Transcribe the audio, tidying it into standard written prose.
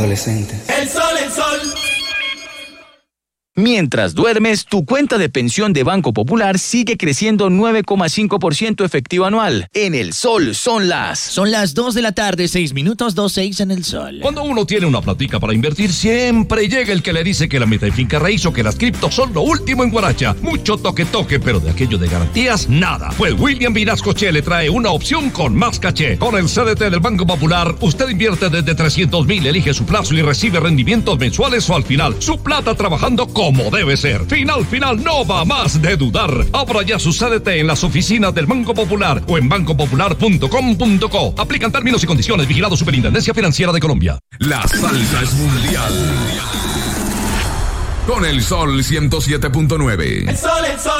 Adolescentes. El sol, el sol. Mientras duermes, tu cuenta de pensión de Banco Popular sigue creciendo 9,5% efectivo anual. En El Sol son las 2 de la tarde, 6 minutos, 2:06 en El Sol. Cuando uno tiene una platica para invertir, siempre llega el que le dice que la meta en finca raíz o que las criptos son lo último en Guaracha. Mucho toque, pero de aquello de garantías, nada. Pues William Vinascoche le trae una opción con más caché. Con el CDT del Banco Popular, usted invierte desde 300,000, elige su plazo y recibe rendimientos mensuales o al final. Su plata trabajando como debe ser. Final, no va más de dudar. Abra ya su CDT en las oficinas del Banco Popular o en bancopopular.com.co. Aplican términos y condiciones. Vigilado Superintendencia Financiera de Colombia. La salsa es mundial. Con El Sol 107.9. El sol, el sol.